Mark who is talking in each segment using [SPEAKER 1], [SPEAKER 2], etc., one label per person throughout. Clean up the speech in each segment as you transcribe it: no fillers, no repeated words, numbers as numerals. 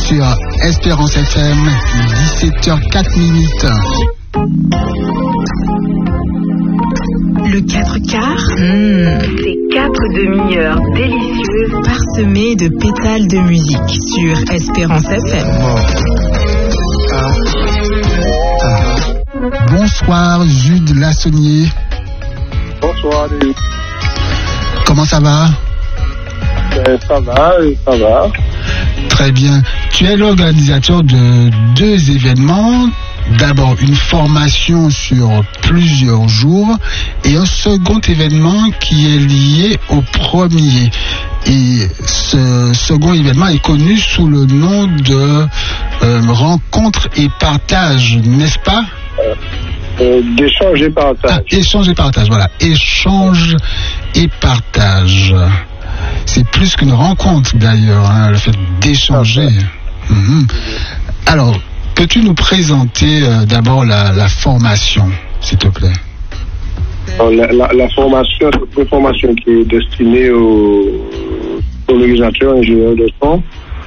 [SPEAKER 1] sur Espérance FM, 17h04.
[SPEAKER 2] Le 4 quarts, c'est 4 demi-heures délicieuses parsemées de pétales de musique sur Espérance FM.
[SPEAKER 1] Bonsoir Jude Lassonnier.
[SPEAKER 3] Bonsoir David.
[SPEAKER 1] Comment ça va?
[SPEAKER 3] Ça va.
[SPEAKER 1] Très bien. Tu es l'organisateur de 2 événements. D'abord une formation sur plusieurs jours et un second événement qui est lié au premier. Et ce second événement est connu sous le nom de rencontre et partage, n'est-ce pas?
[SPEAKER 3] D'échange et partage.
[SPEAKER 1] Échange et partage, voilà. Échange et partage. C'est plus qu'une rencontre d'ailleurs, hein, le fait d'échanger. Alors, peux-tu nous présenter d'abord la formation, s'il te plaît?
[SPEAKER 3] La formation, c'est une formation qui est destinée aux organisateurs, ingénieurs de son.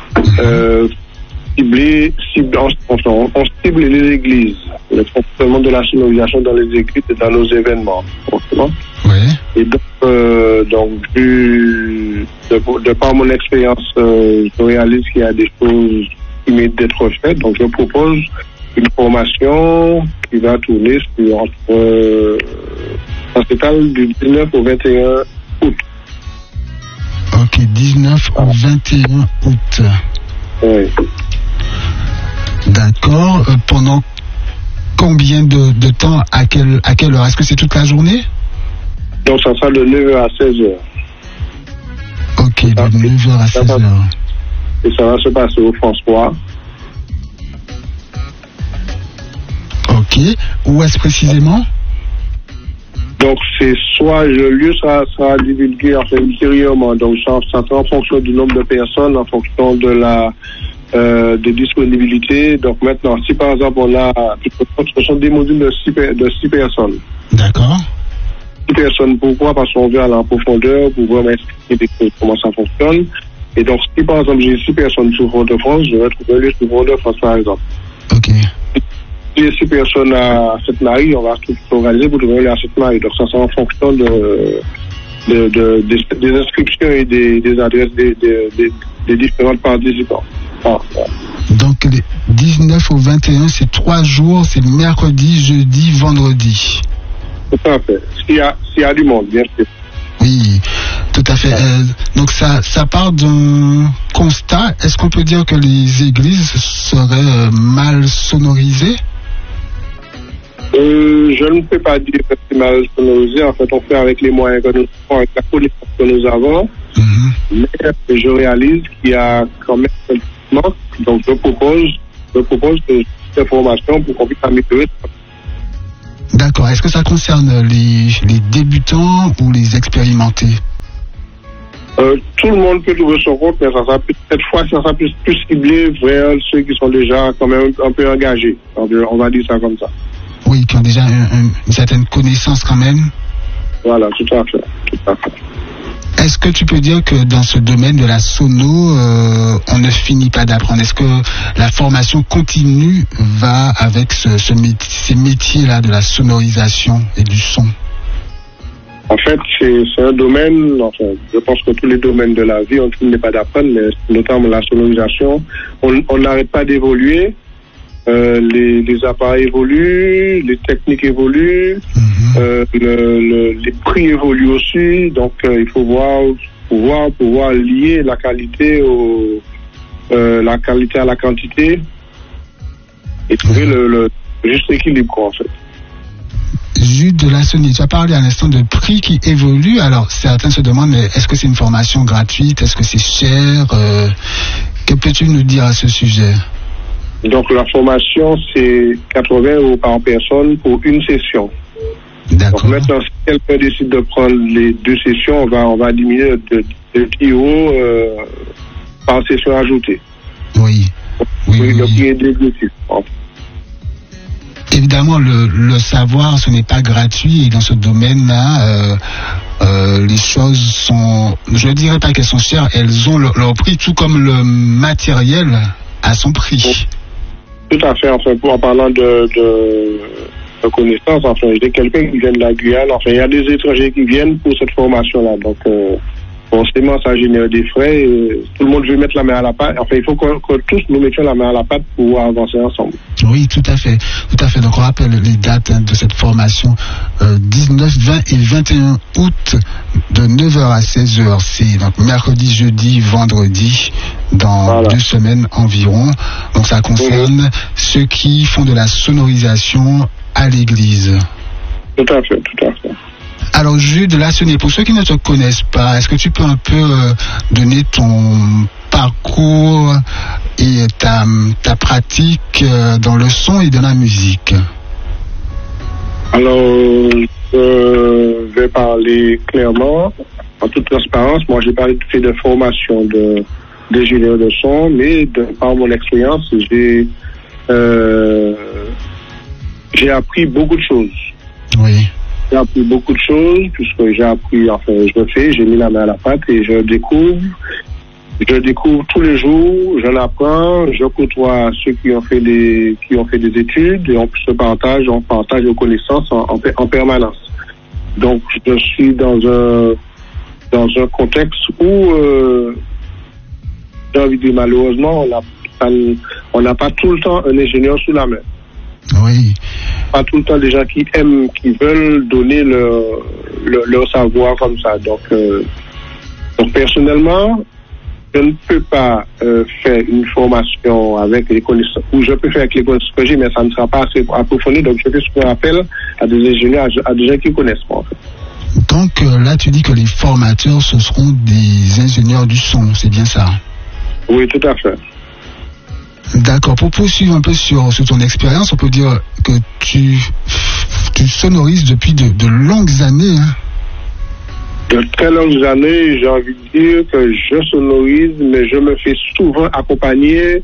[SPEAKER 3] On cible les églises, le fonctionnement de la sonorisation dans les églises et dans nos événements.
[SPEAKER 1] Oui.
[SPEAKER 3] Et donc de par mon expérience, je réalise qu'il y a des choses qui méritent d'être faites. Donc je propose une formation qui va tourner sur en total du 19 au 21 août.
[SPEAKER 1] Ok, 19 au 21 août.
[SPEAKER 3] Oui.
[SPEAKER 1] D'accord. Pendant combien de temps, à quelle heure? Est-ce que c'est toute la journée?
[SPEAKER 3] Donc ça sera de 9h à 16h.
[SPEAKER 1] Ok, de 9h à 16h.
[SPEAKER 3] Et ça va se passer au François.
[SPEAKER 1] Ok. Où est-ce précisément?
[SPEAKER 3] Donc c'est soit le lieu sera divulgué ultérieurement. Donc ça sera en fonction du nombre de personnes, en fonction de disponibilité. Donc maintenant, si par exemple ce sont des modules de 6 personnes.
[SPEAKER 1] D'accord.
[SPEAKER 3] 6 personnes, pourquoi? Parce qu'on veut aller en profondeur pour vraiment expliquer comment ça fonctionne. Et donc si par exemple j'ai 6 personnes sur Fort-de-France, je vais trouver un lieu sur Fort-de-France par exemple.
[SPEAKER 1] Ok.
[SPEAKER 3] Si j'ai 6 personnes à Sainte-Marie, on va tout organiser pour trouver un lieu à Sainte-Marie. Donc ça sera en fonction des inscriptions et des adresses des différentes participants.
[SPEAKER 1] Donc les 19 au 21, c'est 3 jours, c'est mercredi, jeudi, vendredi.
[SPEAKER 3] Tout à fait. S'il y a du monde, bien sûr.
[SPEAKER 1] Oui, tout à fait. Donc ça part d'un constat. Est-ce qu'on peut dire que les églises seraient mal sonorisées?
[SPEAKER 3] Je ne peux pas dire que c'est mal sonorisé. En fait, on fait avec les moyens que nous avons, avec la connaissance que nous avons. Mais je réalise qu'il y a quand même un manque. Donc je propose cette formation pour qu'on puisse améliorer.
[SPEAKER 1] D'accord. Est-ce que ça concerne les débutants ou les expérimentés?
[SPEAKER 3] Tout le monde peut trouver son compte, mais cette fois, ça sera plus ciblé vers ceux qui sont déjà quand même un peu engagés. On va dire ça comme ça.
[SPEAKER 1] Oui, qui ont déjà une certaine connaissance quand même.
[SPEAKER 3] Voilà, tout à fait.
[SPEAKER 1] Est-ce que tu peux dire que dans ce domaine de la sono, on ne finit pas d'apprendre? Est-ce que la formation continue va avec ces métiers-là de la sonorisation et du son?
[SPEAKER 3] En fait, c'est un domaine, je pense que tous les domaines de la vie, on ne finit pas d'apprendre, mais notamment la sonorisation, on n'arrête pas d'évoluer. Les appareils évoluent, les techniques évoluent, les prix évoluent aussi. Donc il faut pouvoir lier la qualité à la quantité et trouver le juste équilibre, en fait.
[SPEAKER 1] Jude Lassonnier, tu as parlé à l'instant de prix qui évoluent. Alors certains se demandent, mais est-ce que c'est une formation gratuite? Est-ce que c'est cher? Que peux-tu nous dire à ce sujet?
[SPEAKER 3] Donc la formation, c'est 80 € par personne pour une session.
[SPEAKER 1] D'accord.
[SPEAKER 3] Donc maintenant, si quelqu'un décide de prendre les 2 sessions, on va diminuer de 10 € par session ajoutée.
[SPEAKER 1] Oui.
[SPEAKER 3] Donc il est dégressif.
[SPEAKER 1] Évidemment, le savoir, ce n'est pas gratuit. Et dans ce domaine-là, les choses sont... Je ne dirais pas qu'elles sont chères. Elles ont leur prix, tout comme le matériel à son prix.
[SPEAKER 3] Tout à fait. Enfin, en parlant de connaissances, enfin, j'ai quelqu'un qui vient de la Guyane. Enfin, il y a des étrangers qui viennent pour cette formation-là. Donc, forcément, ça génère des frais. Tout le monde veut mettre la main à la pâte. Enfin, il faut que tous nous mettions la main à la pâte pour pouvoir avancer ensemble.
[SPEAKER 1] Oui, tout à fait. Tout à fait. Donc, on rappelle les dates de cette formation. 19, 20 et 21 août de 9h à 16h. C'est donc mercredi, jeudi, vendredi, dans 2 semaines environ. Donc, ça concerne ceux qui font de la sonorisation à l'église.
[SPEAKER 3] Tout à fait, tout à fait.
[SPEAKER 1] Alors, Jude Lassonnier, pour ceux qui ne te connaissent pas, est-ce que tu peux un peu donner ton parcours et ta pratique dans le son et dans la musique?
[SPEAKER 3] Alors, je vais parler clairement, en toute transparence. Moi, j'ai pas fait de formation d'ingénieur de son, mais par mon expérience, j'ai appris beaucoup de choses.
[SPEAKER 1] Oui.
[SPEAKER 3] J'ai appris beaucoup de choses, puisque j'ai appris, enfin, j'ai mis la main à la pâte et je découvre tous les jours, je l'apprends, je côtoie ceux qui ont fait des études et on partage nos connaissances en permanence. Donc, je suis dans un contexte où, j'ai envie de dire, malheureusement, on n'a pas tout le temps un ingénieur sous la main.
[SPEAKER 1] Oui.
[SPEAKER 3] Pas tout le temps des gens qui aiment, qui veulent donner leur savoir comme ça. Donc personnellement, je ne peux pas faire une formation avec les connaissances, ou je peux faire avec les connaissances que j'ai, mais ça ne sera pas assez approfondi. Donc je fais ce qu'on appelle à des ingénieurs, à des gens qui connaissent pas, en fait.
[SPEAKER 1] Donc là, tu dis que les formateurs, ce seront des ingénieurs du son, c'est bien ça?
[SPEAKER 3] Oui, tout à fait.
[SPEAKER 1] D'accord. Pour poursuivre un peu sur ton expérience, on peut dire que tu sonorises depuis de longues années. Hein?
[SPEAKER 3] De très longues années, j'ai envie de dire que je sonorise, mais je me fais souvent accompagner.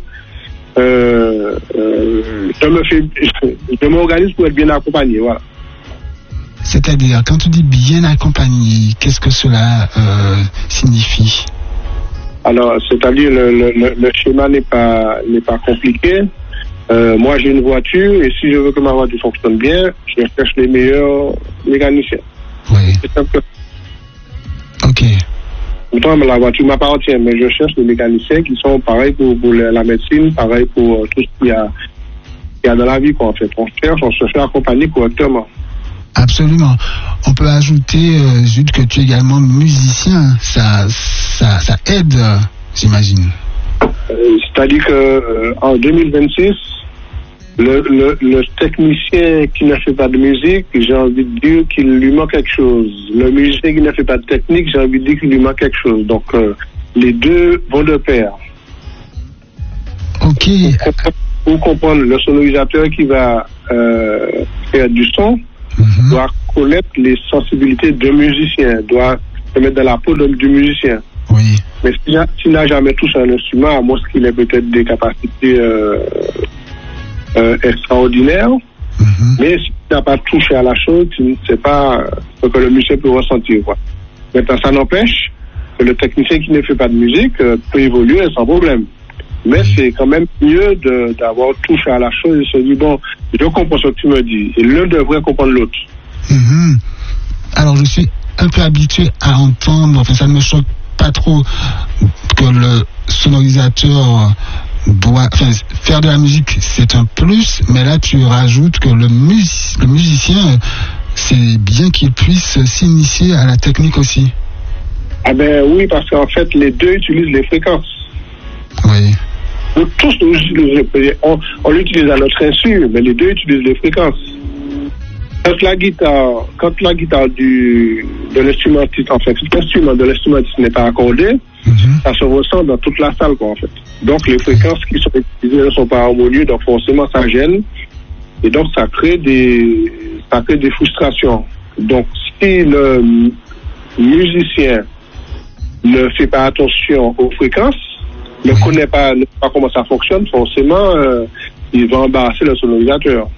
[SPEAKER 3] Je m'organise pour être bien accompagné, voilà.
[SPEAKER 1] C'est-à-dire, quand tu dis bien accompagné, qu'est-ce que cela signifie?
[SPEAKER 3] Alors, c'est-à-dire le schéma n'est pas compliqué. Moi, j'ai une voiture et si je veux que ma voiture fonctionne bien, je cherche les meilleurs mécaniciens.
[SPEAKER 1] Oui.
[SPEAKER 3] C'est simple.
[SPEAKER 1] Ok.
[SPEAKER 3] Pourtant, la voiture m'appartient, mais je cherche les mécaniciens qui sont pareils pour la médecine, pareil pour tout ce qu'il y a dans la vie, quoi, en fait. On se fait accompagner correctement.
[SPEAKER 1] Absolument. On peut ajouter, Jude, que tu es également musicien. Ça aide, j'imagine.
[SPEAKER 3] C'est-à-dire que en 2026, le technicien qui ne fait pas de musique, j'ai envie de dire qu'il lui manque quelque chose. Le musicien qui ne fait pas de technique, j'ai envie de dire qu'il lui manque quelque chose. Donc, les deux vont de pair.
[SPEAKER 1] Ok.
[SPEAKER 3] Pour comprendre, le sonorisateur qui va faire du son doit connaître les sensibilités de musicien, doit se mettre dans la peau du musicien.
[SPEAKER 1] Oui.
[SPEAKER 3] Mais s'il n'a jamais touché un instrument, à moins qu'il ait peut-être des capacités extraordinaires, mais s'il n'a pas touché à la chose, tu ne sais pas ce que le musicien peut ressentir, quoi. Maintenant, ça n'empêche que le technicien qui ne fait pas de musique peut évoluer sans problème. Mais c'est quand même mieux d'avoir touché à la chose et se dire, bon, je comprends ce que tu me dis. Et l'un devrait comprendre l'autre.
[SPEAKER 1] Alors, je suis un peu habitué à entendre, enfin, ça ne me choque pas trop que le sonorisateur doit, enfin, faire de la musique, c'est un plus, mais là, tu rajoutes que le musicien, c'est bien qu'il puisse s'initier à la technique aussi.
[SPEAKER 3] Ah ben oui, parce qu'en fait, les deux utilisent les fréquences.
[SPEAKER 1] Oui.
[SPEAKER 3] Nous tous, on l'utilise à notre insu, mais les deux utilisent les fréquences. Quand la guitare de l'instrumentiste, en fait, l'instrument de l'instrumentiste n'est pas accordé, ça se ressent dans toute la salle, quoi, en fait. Donc, les fréquences qui sont utilisées ne sont pas harmonieuses, donc forcément, ça gêne. Et donc, ça crée des frustrations. Donc, si le musicien ne fait pas attention aux fréquences, ne connaît pas comment ça fonctionne, forcément, il va embarrasser le sonorisateur.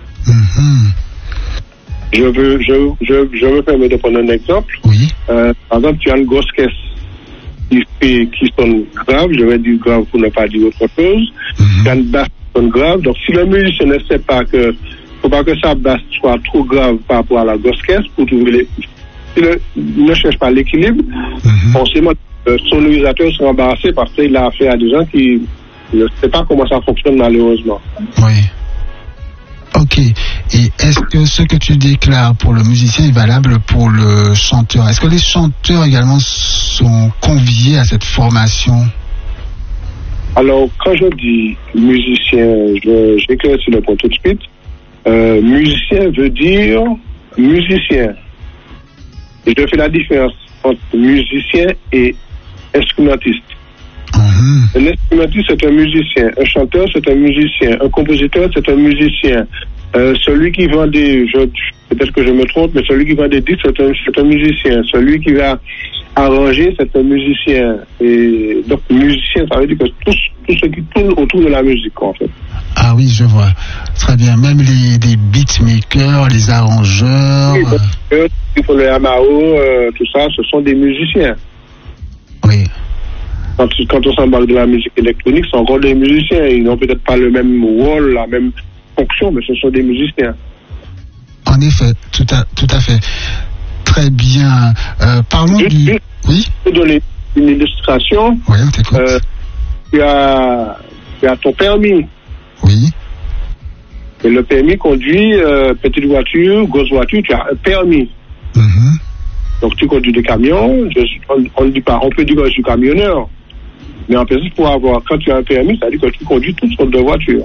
[SPEAKER 3] Je me permets de prendre un exemple.
[SPEAKER 1] Oui.
[SPEAKER 3] Par exemple, tu as une grosse caisse. qui sonne grave, je vais dire grave pour ne pas dire autre chose. Il y a une basse qui sonne grave. Donc si le musicien ne sait pas que, faut pas que sa basse soit trop grave par rapport à la grosse caisse pour trouver les, il ne cherche pas l'équilibre, forcément, le sonorisateur sera embarrassé parce qu'il a affaire à des gens qui ne savent pas comment ça fonctionne malheureusement.
[SPEAKER 1] Oui. Ok. Et est-ce que ce que tu déclares pour le musicien est valable pour le chanteur? Est-ce que les chanteurs également sont conviés à cette formation?
[SPEAKER 3] Alors, quand je dis musicien, j'éclaircis le point tout de suite. Musicien veut dire musicien. Et je fais la différence entre musicien et instrumentiste. Un instrumentiste, c'est un musicien. Un chanteur, c'est un musicien. Un compositeur, c'est un musicien. Celui qui vend peut-être que je me trompe, mais celui qui vend des disques, c'est un musicien. Celui qui va arranger, c'est un musicien. Et donc, musicien, ça veut dire que tout ce qui tourne autour de la musique, en fait.
[SPEAKER 1] Ah oui, je vois. Très bien. Même les beatmakers, les arrangeurs.
[SPEAKER 3] Oui, il faut le Yamaha, tout ça, ce sont des musiciens.
[SPEAKER 1] Oui.
[SPEAKER 3] Quand on s'embarque de la musique électronique, c'est encore des musiciens. Ils n'ont peut-être pas le même rôle, la même fonction, mais ce sont des musiciens.
[SPEAKER 1] En effet, tout à fait. Très bien. Parlons du... Oui.
[SPEAKER 3] Je vais donner une illustration.
[SPEAKER 1] Oui, on t'écoute.
[SPEAKER 3] Tu as ton permis.
[SPEAKER 1] Oui.
[SPEAKER 3] Et le permis conduit petite voiture, grosse voiture, tu as un permis. Donc tu conduis des camions, on ne dit pas, on peut dire que je suis camionneur. Mais en principe, quand tu as un permis, ça veut dire que tu conduis toutes sortes de voitures.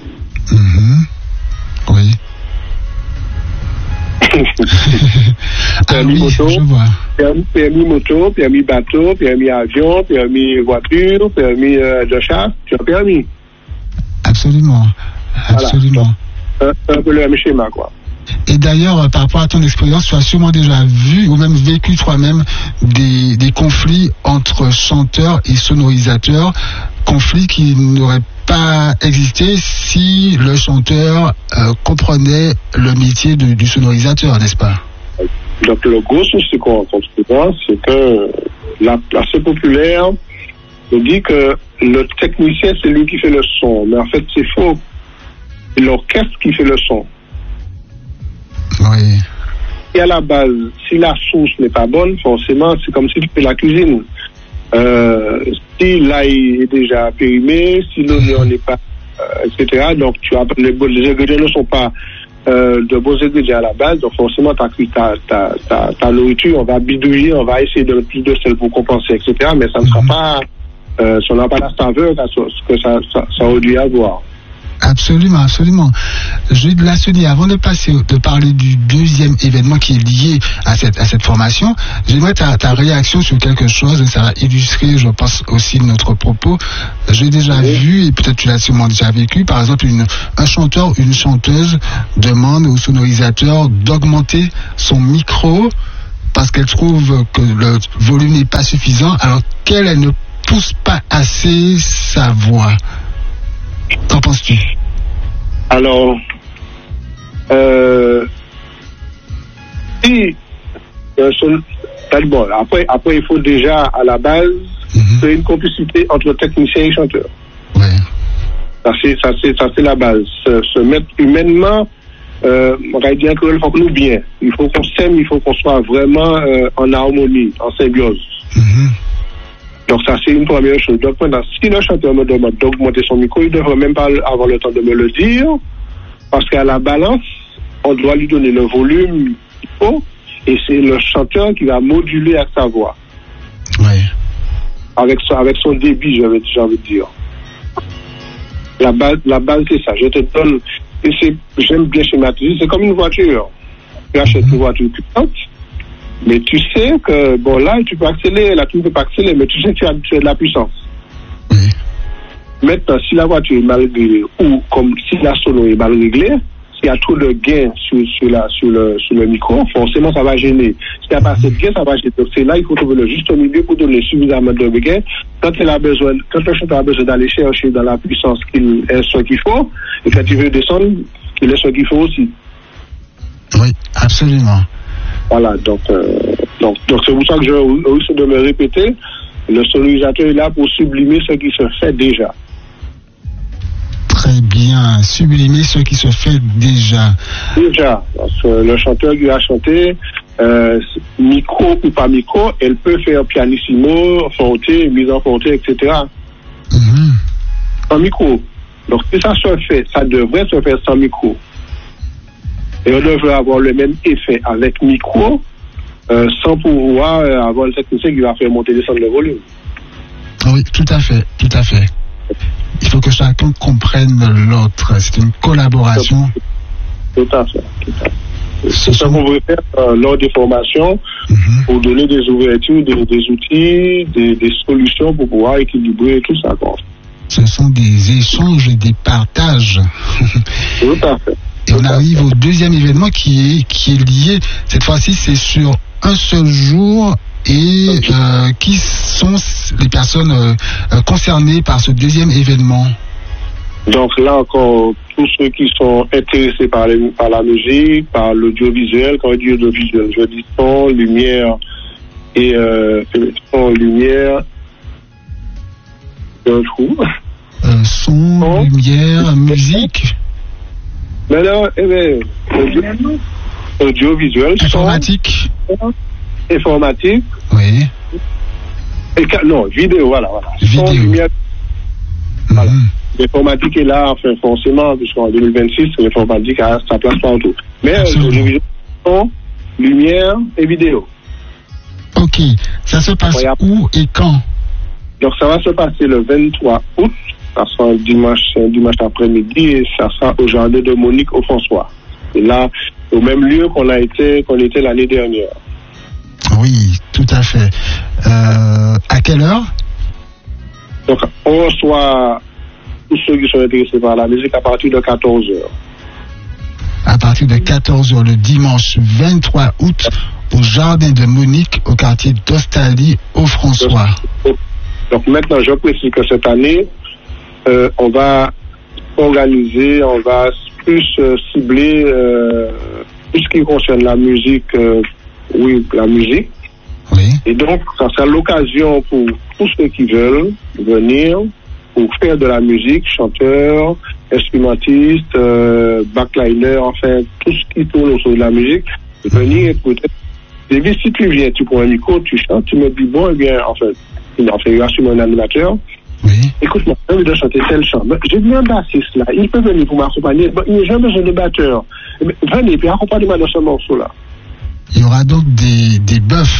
[SPEAKER 1] Oui.
[SPEAKER 3] Permis moto,
[SPEAKER 1] je vois.
[SPEAKER 3] Permis moto, permis bateau, permis avion, permis voiture, permis de chasse, tu as un permis.
[SPEAKER 1] Absolument. Absolument.
[SPEAKER 3] Voilà. Un peu le même schéma, quoi.
[SPEAKER 1] Et d'ailleurs, par rapport à ton expérience, tu as sûrement déjà vu ou même vécu toi-même des conflits entre chanteurs et sonorisateurs, conflits qui n'auraient pas existé si le chanteur comprenait le métier du sonorisateur, n'est-ce pas?
[SPEAKER 3] Donc le gros souci qu'on rencontre souvent, c'est que la place populaire nous dit que le technicien, c'est lui qui fait le son. Mais en fait, c'est faux. C'est l'orchestre qui fait le son.
[SPEAKER 1] Oui.
[SPEAKER 3] Et à la base, si la source n'est pas bonne, forcément, c'est comme si tu fais la cuisine. Si l'ail est déjà périmé, si l'oignon n'est pas, etc. Donc, les ingrédients ne sont pas de bons ingrédients à la base. Donc, forcément, ta nourriture, on va bidouiller, on va essayer de mettre plus de sel pour compenser, etc. Mais ça ne sera pas, ça n'a pas la saveur que ça aurait dû avoir.
[SPEAKER 1] Absolument, absolument. Je vais la souligner. Avant de parler du deuxième événement qui est lié à cette formation, j'aimerais ta réaction sur quelque chose, et ça va illustrer, je pense, aussi notre propos. J'ai déjà vu, et peut-être tu l'as sûrement déjà vécu, par exemple, un chanteur ou une chanteuse demande au sonorisateur d'augmenter son micro parce qu'elle trouve que le volume n'est pas suffisant, alors qu'elle ne pousse pas assez sa voix. Qu'en penses-tu?
[SPEAKER 3] Alors, bon, après, il faut déjà, à la base, créer une complicité entre technicien et chanteur.
[SPEAKER 1] Ouais.
[SPEAKER 3] Ça, c'est la base. Se mettre humainement, on va dire qu'il faut que nous bien. Il faut qu'on s'aime, il faut qu'on soit vraiment en harmonie, en symbiose. Donc ça, c'est une première chose. Donc maintenant, si le chanteur me demande d'augmenter son micro, il ne devrait même pas avoir le temps de me le dire, parce qu'à la balance, on doit lui donner le volume qu'il faut, et c'est le chanteur qui va moduler avec sa voix.
[SPEAKER 1] Oui.
[SPEAKER 3] Avec son débit, j'ai envie de dire. La base, c'est ça. Je te donne, et j'aime bien schématiser, c'est comme une voiture. Tu achètes une voiture puissante, mais tu sais que, bon, là, tu peux accélérer, là, tu ne peux pas accélérer, mais tu sais que tu as de la puissance.
[SPEAKER 1] Oui.
[SPEAKER 3] Maintenant, si la voiture est mal réglée, ou comme si la sono est mal réglée, s'il y a trop de gain sur le micro, forcément, ça va gêner. S'il n'y a pas assez de gain, ça va gêner. Donc, c'est là, il faut trouver le juste milieu pour donner suffisamment de gain. Quand le chanteur a besoin d'aller chercher dans la puissance ce qu'il faut, et quand il veut descendre, il est ce qu'il faut aussi.
[SPEAKER 1] Oui, absolument.
[SPEAKER 3] Voilà, donc c'est pour ça que je risque de me répéter. Le sonorisateur est là pour sublimer ce qui se fait déjà.
[SPEAKER 1] Très bien, sublimer ce qui se fait déjà.
[SPEAKER 3] Déjà, parce que le chanteur qui a chanté, micro ou pas micro, elle peut faire pianissimo, forte, mise en forte, etc. Sans micro. Donc si ça se fait, ça devrait se faire sans micro. Et on devrait avoir le même effet avec micro, sans pouvoir avoir le technicien qui va faire monter et descendre le volume.
[SPEAKER 1] Oui, tout à fait, tout à fait. Il faut que chacun comprenne l'autre. C'est une collaboration.
[SPEAKER 3] Tout à fait. C'est ce qu'on veut faire lors des formations pour donner des ouvertures, des outils, des solutions pour pouvoir équilibrer tout ça.
[SPEAKER 1] Ce sont des échanges et des partages.
[SPEAKER 3] Tout à fait.
[SPEAKER 1] Et on arrive au deuxième événement qui est lié. Cette fois-ci, c'est sur un seul jour. Et qui sont les personnes concernées par ce deuxième événement?
[SPEAKER 3] Donc là encore, tous ceux qui sont intéressés par la musique, par l'audiovisuel, quand on dit audiovisuel, je dis son, lumière et son, lumière, un trou.
[SPEAKER 1] Son, lumière, musique.
[SPEAKER 3] Mais là, audiovisuel,
[SPEAKER 1] informatique.
[SPEAKER 3] Son, informatique.
[SPEAKER 1] Oui.
[SPEAKER 3] Non, vidéo, voilà.
[SPEAKER 1] Vidéo.
[SPEAKER 3] Son, lumière. Voilà. L'informatique est là, enfin, forcément, puisqu'en 2026, l'informatique a sa place partout. Mais son, lumière et vidéo.
[SPEAKER 1] Ok. Ça se passe où et quand?
[SPEAKER 3] Donc, ça va se passer le 23 août. Ça sera dimanche après-midi et ça sera au jardin de Monique au François. Et là, au même lieu qu'on était l'année dernière.
[SPEAKER 1] Oui, tout à fait. À quelle heure?
[SPEAKER 3] Donc, on reçoit tous ceux qui sont intéressés par la musique à partir de 14h.
[SPEAKER 1] À partir de 14h le dimanche 23 août au jardin de Monique au quartier d'Ostalie au François.
[SPEAKER 3] Donc maintenant, je précise que cette année, on va organiser, on va plus cibler tout ce qui concerne la musique, la musique.
[SPEAKER 1] Oui.
[SPEAKER 3] Et donc, ça sera l'occasion pour tous ceux qui veulent venir pour faire de la musique, chanteurs, instrumentistes, backliner, enfin, tout ce qui tourne autour de la musique, venir écouter. Et puis, si tu viens, tu prends un micro, tu chantes, tu me dis, bon, eh bien, en fait, il y a sûrement un animateur.
[SPEAKER 1] Oui.
[SPEAKER 3] Écoute-moi, j'ai envie de chanter tel chant. J'ai mis un bassiste là, il peut venir pour m'accompagner. Il n'y a jamais besoin de batteur. Venez, puis accompagnez-moi dans ce morceau-là.
[SPEAKER 1] Il y aura donc des bœufs.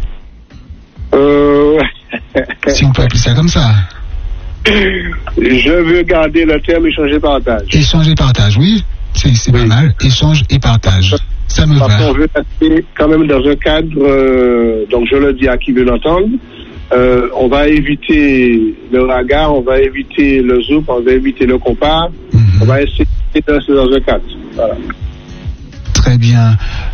[SPEAKER 1] Si on peut appeler ça comme ça.
[SPEAKER 3] Je veux garder le terme échanger-partage.
[SPEAKER 1] Échanger-partage, oui. C'est pas mal. Échange et partage. Ça me va.
[SPEAKER 3] On veut rester quand même dans un cadre, donc je le dis à qui veut l'entendre. On va éviter le raga, on va éviter le zouk, on va éviter le compas. On va essayer de rester dans un cadre. Voilà.
[SPEAKER 1] Très bien.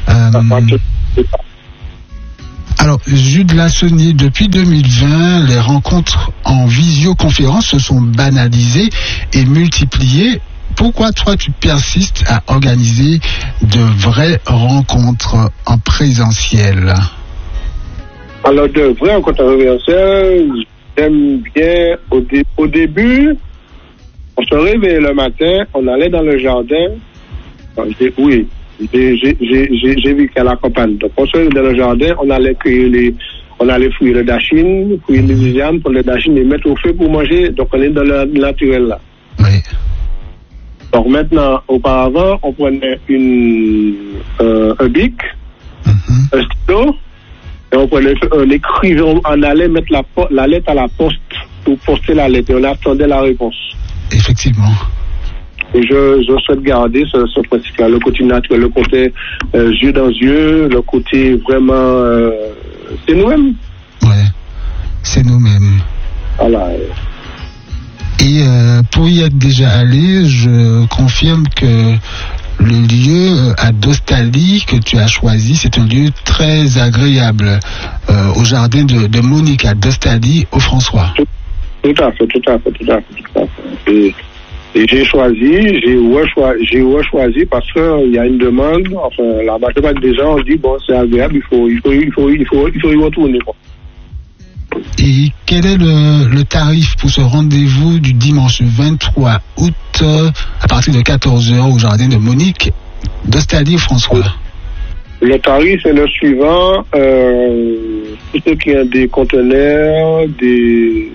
[SPEAKER 1] Alors, Jude Lassonnier, depuis 2020, les rencontres en visioconférence se sont banalisées et multipliées. Pourquoi toi tu persistes à organiser de vraies rencontres en présentiel?
[SPEAKER 3] Alors, de vraies rencontres en présentiel, j'aime bien au début, on se réveillait le matin, on allait dans le jardin. Oui, j'ai vu qu'à la campagne. Donc, on se réveillait dans le jardin, on allait fouiller le dachine, fouiller les lianes pour le dachine et mettre au feu pour manger. Donc, on est dans le naturel là.
[SPEAKER 1] Oui.
[SPEAKER 3] Donc maintenant, auparavant, on prenait un bic, un stylo, et on prenait un écrivain, on allait mettre la lettre à la poste pour poster la lettre et on attendait la réponse.
[SPEAKER 1] Effectivement.
[SPEAKER 3] Et je souhaite garder ce principe-là, le côté naturel, le côté yeux dans yeux, le côté vraiment, c'est nous-mêmes.
[SPEAKER 1] Ouais, c'est nous-mêmes.
[SPEAKER 3] Voilà.
[SPEAKER 1] Et pour y être déjà allé, je confirme que le lieu à Dostali que tu as choisi, c'est un lieu très agréable au jardin de Monique à Dostali au François.
[SPEAKER 3] Tout à fait. Et j'ai choisi, j'ai rechoisi parce qu'il y a une demande, enfin la majorité des gens ont dit bon c'est agréable, il faut y retourner quoi.
[SPEAKER 1] Et quel est le tarif pour ce rendez-vous du dimanche 23 août à partir de 14h au jardin de Monique de Stade François?
[SPEAKER 3] Le tarif est le suivant. Tout ce qui est des conteneurs, des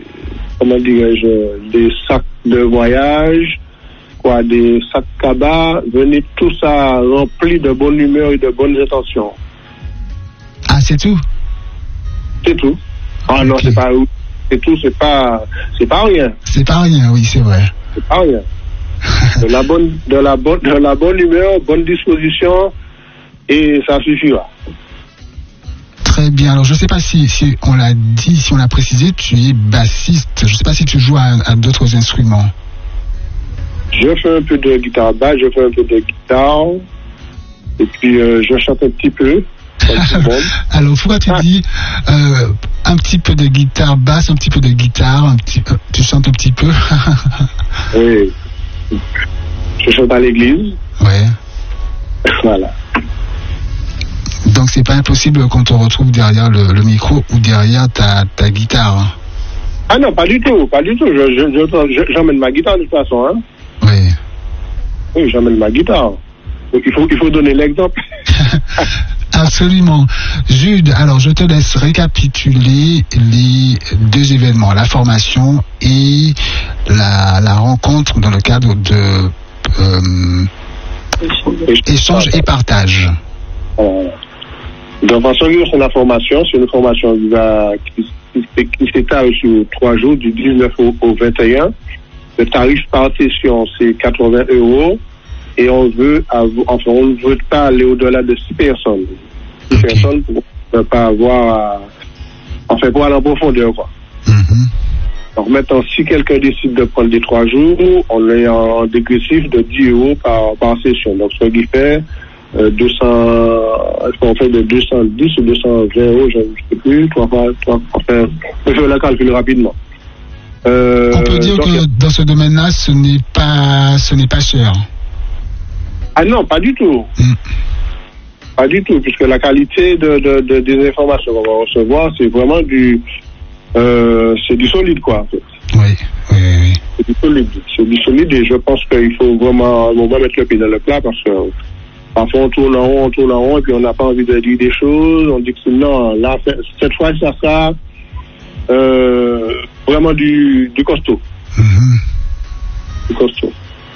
[SPEAKER 3] sacs de voyage, des sacs cabas, venez tout ça rempli de bonne humeur et de bonnes intentions.
[SPEAKER 1] Ah, c'est tout?
[SPEAKER 3] C'est tout. Ah okay. Non, c'est tout, c'est pas rien.
[SPEAKER 1] C'est pas rien, oui, c'est vrai.
[SPEAKER 3] C'est pas rien. De la bonne humeur, bonne disposition, et ça suffira.
[SPEAKER 1] Très bien. Alors, je ne sais pas si on l'a dit, si on l'a précisé, tu es bassiste. Je ne sais pas si tu joues à d'autres instruments.
[SPEAKER 3] Je fais un peu de guitare basse, je fais un peu de guitare, et puis je chante un petit peu.
[SPEAKER 1] Alors, pourquoi tu dis un petit peu de guitare basse, un petit peu de guitare, tu chantes un petit peu?
[SPEAKER 3] Oui. Je chante à l'église.
[SPEAKER 1] Ouais.
[SPEAKER 3] Voilà.
[SPEAKER 1] Donc, c'est pas impossible qu'on te retrouve derrière le micro ou derrière ta guitare.
[SPEAKER 3] Ah non, pas du tout, pas du tout. J'emmène ma guitare de toute façon. Hein.
[SPEAKER 1] Oui.
[SPEAKER 3] Oui, j'emmène ma guitare. Donc, il faut donner l'exemple.
[SPEAKER 1] Absolument. Jude, alors je te laisse récapituler les deux événements, la formation et la rencontre dans le cadre de échange et partage.
[SPEAKER 3] Donc, en ce qui concerne la formation, c'est une formation qui s'étale sur 3 jours, du 19 au 21. Le tarif par session, c'est 80 €. Et on ne veut pas aller au-delà de 6 personnes. 6 personnes pour ne pas avoir pour aller en profondeur, quoi. Donc maintenant, si quelqu'un décide de prendre les 3 jours, on est en dégressif de 10 € par session. Donc ce qui fait 200, on fait de 210 ou 220 €, je ne sais plus, je fais le calcul rapidement.
[SPEAKER 1] On peut dire que dans ce domaine-là, ce n'est pas cher.
[SPEAKER 3] Ah non, pas du tout. Pas du tout, puisque la qualité des informations qu'on va recevoir, c'est vraiment c'est du solide, quoi, en fait.
[SPEAKER 1] Oui.
[SPEAKER 3] C'est du solide, et je pense qu'il faut vraiment mettre le pied dans le plat, parce que parfois on tourne en rond, et puis on n'a pas envie de dire des choses, on dit que non, là, cette fois, ça sera vraiment du costaud. Du costaud.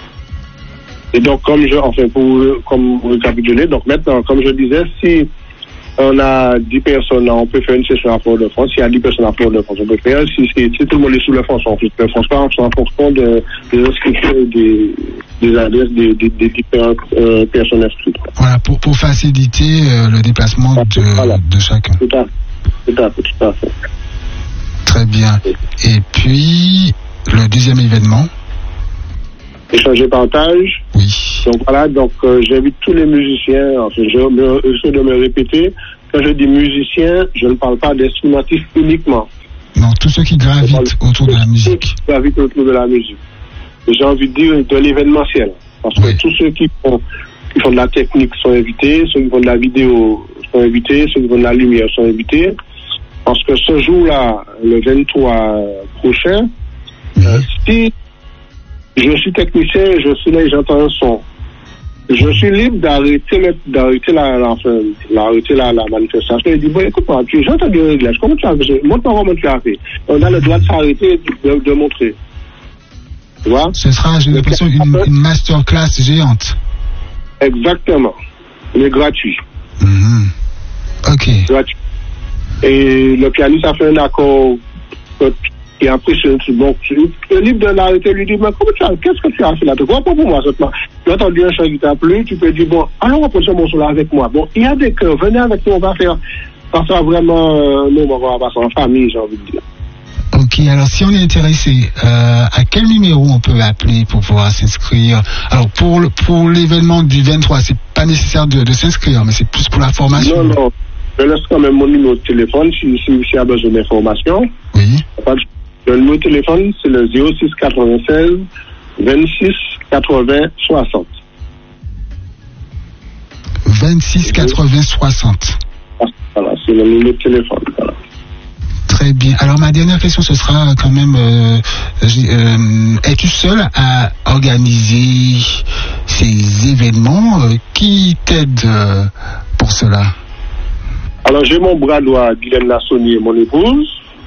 [SPEAKER 3] Et donc, comme récapituler, donc maintenant, comme je disais, si on a 10 personnes, on peut faire une session à Fort-de-France. S'il y a 10 personnes à Fort-de-France, on peut faire. Si tout le monde est sous le France, on fait le France, en fonction des inscriptions des adresses des différentes personnes inscrites.
[SPEAKER 1] Voilà, pour faciliter le déplacement de chacun.
[SPEAKER 3] Tout à fait.
[SPEAKER 1] Très bien. Et puis, le deuxième événement?
[SPEAKER 3] Échanger partage.
[SPEAKER 1] Oui.
[SPEAKER 3] Donc voilà, j'invite tous les musiciens, je de me répéter, quand je dis musicien, je ne parle pas d'instrumentistes uniquement.
[SPEAKER 1] Non, tous ceux qui gravitent autour de la musique.
[SPEAKER 3] Tous ceux qui gravitent autour de la musique. Et j'ai envie de dire de l'événementiel. Parce que tous ceux qui font de la technique sont invités, ceux qui font de la vidéo sont invités, ceux qui font de la lumière sont invités. Parce que ce jour-là, le 23 prochain, si je suis technicien, je suis là et j'entends un son, je suis libre d'arrêter la manifestation et de dire, bon, écoute-moi, j'ai entendu le réglage, comment tu as fait? Montre-moi comment tu as fait. On a le droit de s'arrêter et de montrer. Tu vois?
[SPEAKER 1] Ce sera, j'ai l'impression, une masterclass géante.
[SPEAKER 3] Exactement. Mais gratuit.
[SPEAKER 1] Ok.
[SPEAKER 3] Gratuit. Et le pianiste a fait un accord qui a pris donc tu es libre de l'arrêter, lui dire, mais qu'est-ce que tu as fait là? Tu vois pas pour moi, seulement. Tu as entendu un chant qui t'a plu, tu peux dire, bon, alors on va prendre ce morceau-là avec moi. Bon, il y a des cœurs, venez avec nous, on va faire, ça sera vraiment, nous, on va passer en famille, j'ai envie de dire.
[SPEAKER 1] Ok, alors si on est intéressé, à quel numéro on peut appeler pour pouvoir s'inscrire? Alors pour l'événement du 23, c'est pas nécessaire de s'inscrire, mais c'est plus pour la formation.
[SPEAKER 3] Non, je laisse quand même mon numéro de téléphone si y a besoin d'informations.
[SPEAKER 1] Oui.
[SPEAKER 3] Le numéro de téléphone, c'est le 06 96 26 80 60.
[SPEAKER 1] 26 80 60.
[SPEAKER 3] Voilà, c'est le numéro de téléphone. Voilà.
[SPEAKER 1] Très Très bien. Alors ma dernière question, ce sera quand même, es-tu seul à organiser ces événements? Qui t'aide pour cela?
[SPEAKER 3] Alors j'ai mon bras droit, Guylaine Lassonnier, mon épouse.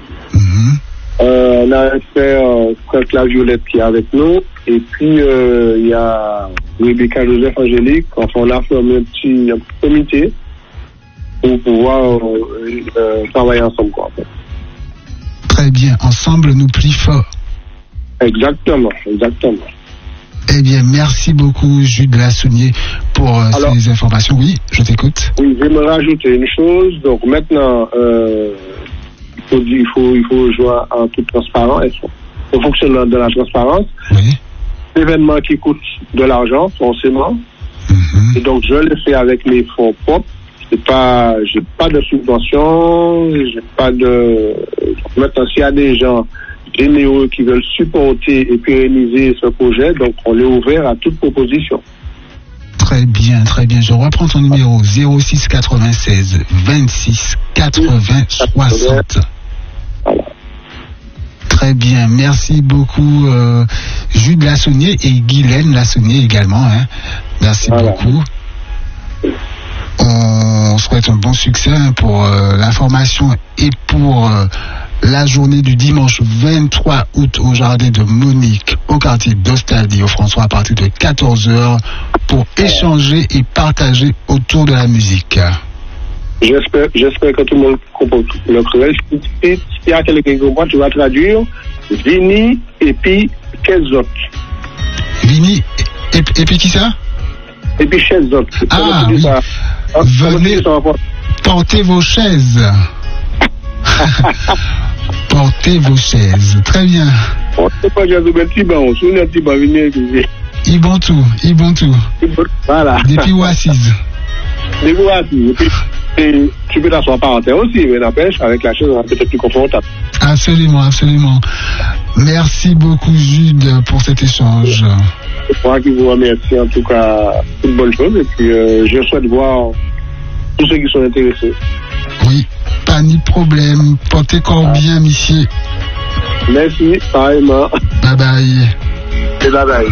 [SPEAKER 3] On a un frère, Franck Violette, qui est avec nous. Et puis il y a Rebecca Joseph Angélique. Enfin, on a formé un petit comité pour pouvoir travailler ensemble, quoi, en fait.
[SPEAKER 1] Très bien, ensemble nous plie fort.
[SPEAKER 3] Exactement.
[SPEAKER 1] Eh bien, merci beaucoup, Jude Lassonnier, pour ces informations. Oui, je t'écoute.
[SPEAKER 3] Oui, je vais me rajouter une chose. Donc maintenant, il faut jouer en toute transparence, au fonctionnement de la transparence.
[SPEAKER 1] Oui.
[SPEAKER 3] L'événement qui coûte de l'argent, forcément. Et donc, je le fais avec mes fonds propres. J'ai pas de subvention, j'ai pas de... Maintenant, s'il y a des gens généreux qui veulent supporter et pérenniser ce projet, donc on est ouvert à toute proposition.
[SPEAKER 1] Très bien. Je reprends ton numéro 06 96 26 80 60.
[SPEAKER 3] Voilà.
[SPEAKER 1] Très bien, merci beaucoup Jude Lassonnier et Guylaine Lassonnier également. Hein. Merci beaucoup. On souhaite un bon succès pour l'information et pour la journée du dimanche 23 août au jardin de Monique, au quartier d'Ostadie, au François, à partir de 14h, pour échanger et partager autour de la musique.
[SPEAKER 3] J'espère que tout le monde comprend le créole. S'il y a quelqu'un qui comprend, tu vas traduire Vini et puis quels autres.
[SPEAKER 1] Vini et puis qui ça?
[SPEAKER 3] Et puis chaises autres.
[SPEAKER 1] Ah oui. Venez porter vos chaises. Portez vos chaises. Très bien.
[SPEAKER 3] On ne sait pas, j'ai un petit banc. On un petit banc, venez.
[SPEAKER 1] Ibontou.
[SPEAKER 3] Voilà.
[SPEAKER 1] Depuis ou assise.
[SPEAKER 3] Depuis ou assise. Et tu peux t'asseoir par terre aussi, mais n'empêche, avec la chaise, on va peut-être plus confortable.
[SPEAKER 1] Absolument. Merci beaucoup, Jude, pour cet échange.
[SPEAKER 3] C'est moi qui vous remercie, en tout cas, toute bonne chose. Et puis, je souhaite voir tous ceux qui sont intéressés.
[SPEAKER 1] Oui, pas ni problème. Portez corps bien, monsieur.
[SPEAKER 3] Merci, pareillement.
[SPEAKER 1] Bye bye.
[SPEAKER 3] Et bye bye.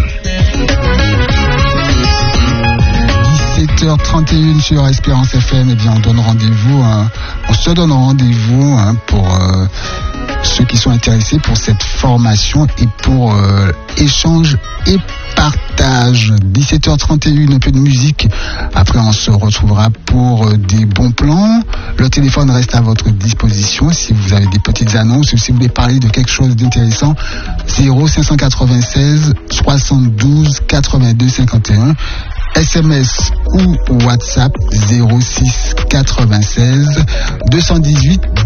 [SPEAKER 1] 17h31 sur Espérance FM, eh bien on se donne rendez-vous pour ceux qui sont intéressés pour cette formation et pour échange et partage. 17h31, un peu de musique. Après, on se retrouvera pour des bons plans. Le téléphone reste à votre disposition si vous avez des petites annonces ou si vous voulez parler de quelque chose d'intéressant. 0596 72 82 51. SMS ou WhatsApp 06 96 218